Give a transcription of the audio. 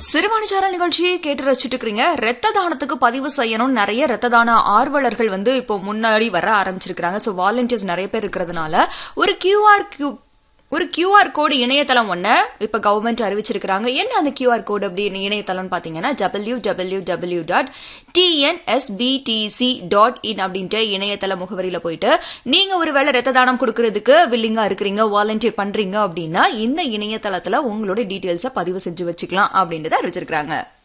சிறுவாணிச்சாரல் நிகழ்ச்சியை கேட்டு ரசிச்சுட்டு இருக்கிறீங்க. ரத்த தானத்துக்கு பதிவு செய்யணும் நிறைய ரத்த தான ஆர்வலர்கள் இப்போ முன்னாடி வர ஆரம்பிச்சிருக்காங்க. ஸோ வாலண்டியர்ஸ் நிறைய பேர் இருக்கிறதுனால ஒரு QR கோடு இணையதளம் ஒன்று இப்போ கவர்மெண்ட் அறிவிச்சிருக்கிறாங்க. என்ன அந்த QR கோடு அப்படின்னு இணையதளம்னு பார்த்தீங்கன்னா www.tnsbtc.in அப்படின்ட்டு இணையதள முகவரியில் போயிட்டு நீங்கள் ஒரு வேளை ரத்த தானம் கொடுக்கறதுக்கு வில்லிங்காக இருக்கிறீங்க, வாலண்டியர் பண்ணுறீங்க அப்படின்னா இந்த இணையதளத்தில் உங்களோட டீட்டெயில்ஸை பதிவு செஞ்சு வச்சுக்கலாம் அப்படின்றத அறிவிச்சிருக்கிறாங்க.